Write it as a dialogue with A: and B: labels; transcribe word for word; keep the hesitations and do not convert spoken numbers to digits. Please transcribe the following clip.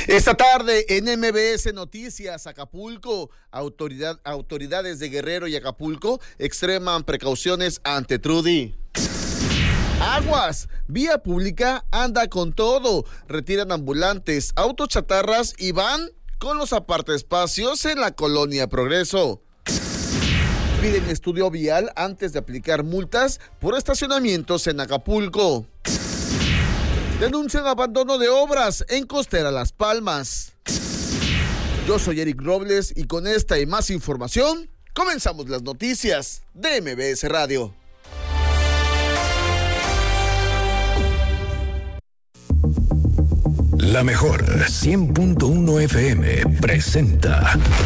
A: Esta tarde en M B S Noticias, Acapulco, autoridad, autoridades de Guerrero y Acapulco extreman precauciones ante Trudy. Aguas, vía pública anda con todo, retiran ambulantes, autos chatarras y van con los apartaespacios en la colonia Progreso. Piden estudio vial antes de aplicar multas por estacionamientos en Acapulco. Denuncian abandono de obras en Costera Las Palmas. Yo soy Eric Robles y con esta y más información comenzamos las noticias de M B S Radio.
B: La mejor cien punto uno F M presenta